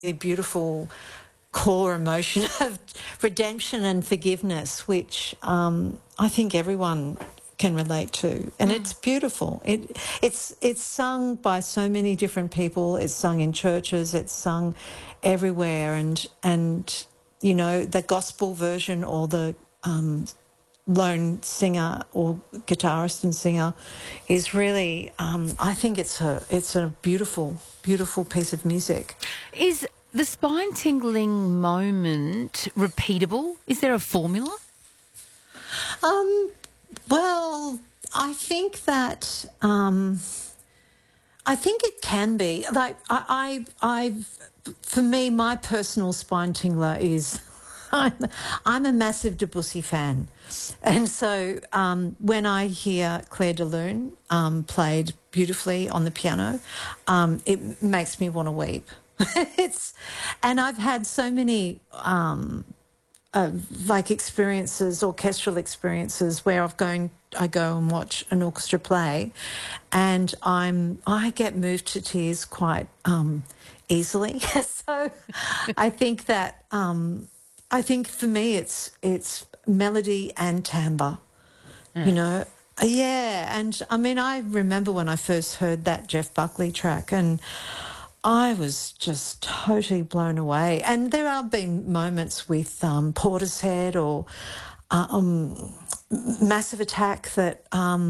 beautiful core emotion of redemption and forgiveness, which I think everyone can relate to, and it's beautiful. It's sung by so many different people. It's sung in churches. It's sung everywhere, and you know, the gospel version or the lone singer or guitarist and singer is really, I think it's a beautiful, beautiful piece of music. Is the spine tingling moment repeatable? Is there a formula? Well, I think that I think it can be. Like for me, my personal spine tingler is I'm a massive Debussy fan, and so when I hear Claire de Lune played beautifully on the piano, it makes me want to weep. And I've had so many like experiences, orchestral experiences, where I go and watch an orchestra play, and I get moved to tears quite easily. So I think that I think for me it's melody and timbre, you know. Yeah, and I mean, I remember when I first heard that Jeff Buckley track, and I was just totally blown away. And there have been moments with Portishead or Massive Attack that,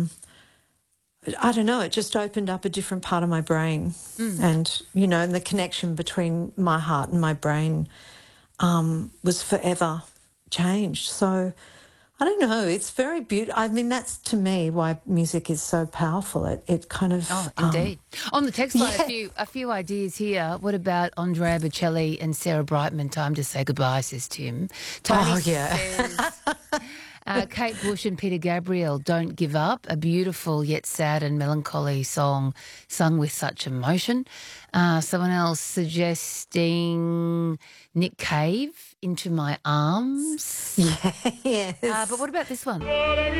I don't know, it just opened up a different part of my brain. And, you know, and the connection between my heart and my brain was forever changed. So I don't know, it's very beautiful. I mean, that's to me why music is so powerful. It kind of... Oh, indeed. On the text line, a few ideas here. What about Andrea Bocelli and Sarah Brightman? Time to say goodbye, says Tim. Tony says, Kate Bush and Peter Gabriel, Don't Give Up, a beautiful yet sad and melancholy song sung with such emotion. Someone else suggesting Nick Cave, Into My Arms. Yes. But what about this one?